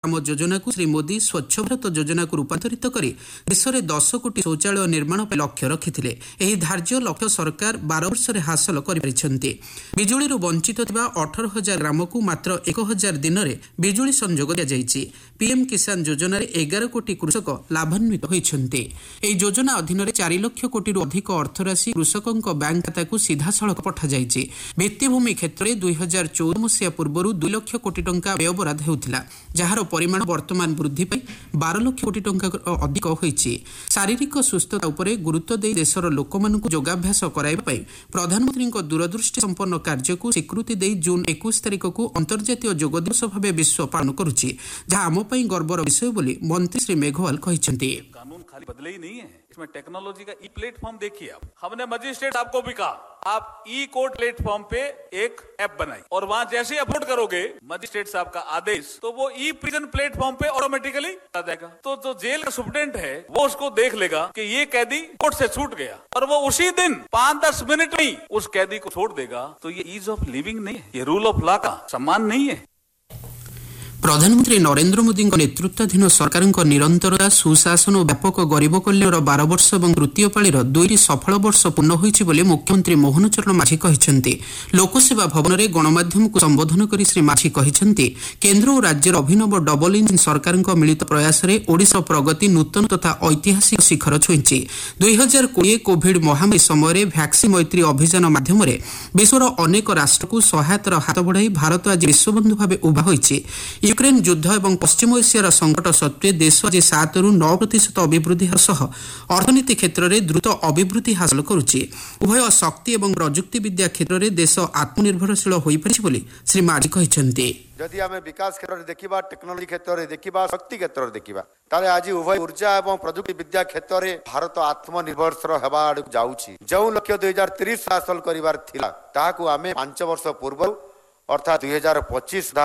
ଗ୍ରାମ ଯୋଜନା को श्री मोदी स्वच्छ भारत योजना को रूपांतरित कर देश में 10 कोटी शौचालय निर्माण पर लक्ष्य रखिथिले। एही धार्य लक्ष्य सरकार 12 वर्ष में हासिल करिपारिछन्ति। बिजुली वंचित 18,000 ग्राम को मात्र 1,000 दिन में बिजुली संजोग दिया जाइछि। पीएम किसान योजना रे 11 कोटी कृषक लाभान्वित होइछन्ति। एही योजना अधीन 4 लाख कोटी अधिक अर्थराशि कृषकों बैंक खाता को सीधा सड़क पठा जाइछि। भित्तिभूमि क्षेत्र में 2014 मसीहा पूर्व 2 लाख कोटी टंका व्यय बराद हेउथिला, जार परिमाण वर्तमान वृद्धि पाई 12 लाख कोटी टंका अधिक होइछि। शारीरिक सुस्थता उपरे गुरुत्व दे देशर लोकमानकु योगाभ्यास कराइबा पई प्रधानमंत्री दूरदृष्टि संपन्न कार्य को स्वीकृति दे जून 21 तारिख को अंतर्जातीय योग दिवस भाव विश्व पालन करुछि, जहां आम पई गर्वर विषय बोली मंत्री श्री मेघवाल कहिसेंति। कानून खाली बदले ही नहीं है, इसमें टेक्नोलॉजी का ई प्लेटफॉर्म देखिए। आप हमने मजिस्ट्रेट आपको भी कहा आप ई कोर्ट प्लेटफॉर्म पे एक ऐप बनाई और वहां जैसे ही अपलोड करोगे मजिस्ट्रेट साहब का आदेश तो वो ई प्रिजन प्लेटफॉर्म पे ऑटोमेटिकली आ जाएगा। तो जो जेल का सुप्रीडेंट है वो उसको देख लेगा कि ये कैदी कोर्ट से छूट गया और वो उसी दिन 5-10 मिनट में उस कैदी को छोड़ देगा। तो ये ईज ऑफ लिविंग नहीं है, ये रूल ऑफ लॉ का सम्मान नहीं है। प्रधानमंत्री नरेंद्र मोदी नेतृत्वाधीन सरकार निरंतरता सुशासन और व्यापक गरीब कल्याण 12 वर्ष और तृतीय पाळीर 2 सफल वर्ष पूर्ण होइछि बोली मुख्यमंत्री मोहन चरण माझी कहिसेंति। लोकसेवा भवन में गणमाध्यम को संबोधन कर श्री माझी कहिसेंति केन्द्र और राज्यर अभिनव डबल इंजिन सरकार मिलित प्रयास में ओडिशा प्रगति नूतन तथा ऐतिहासिक शिखर छुईंछि। 2020 कोविड महामारी समय वैक्सीन मैत्री अभियान माध्यम विश्वर अनेक राष्ट्र को सहायतार हाथ बढ़ाई भारत आज विश्वबंधु भाव उभा होइछि। यूक्रेन युद्ध और पश्चिम एशियार संकट सत्वे देश आज 7-9% अभिवृद्धि सह अर्थनीति क्षेत्र में द्रुत अभिवृद्धि हासिल करुछि। उभय शक्ति और प्रजुक्ति विद्या क्षेत्र में देश आत्मनिर्भरशील हो पारिछि बोली श्री माझी कहिसेंति। जदि आम विकास क्षेत्र में देखा टेक्नोलोजी क्षेत्र में देखा शक्ति क्षेत्र में देखा ताले आज उभय ऊर्जा और प्रजुक्ति विद्या क्षेत्र में भारत आत्मनिर्भरशील होगा आड़ जाउछि। जो लक्ष्य 2030 हासिल करिवार थिला ताहाकु आमे 5 वर्ष पूर्व अर्थात 2025